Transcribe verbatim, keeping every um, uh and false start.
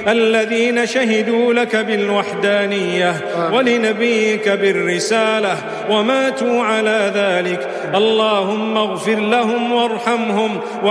الذين شهدوا لك بالوحدانية ولنبيك بالرسالة وماتوا على ذلك. اللهم اغفر لهم وارحمهم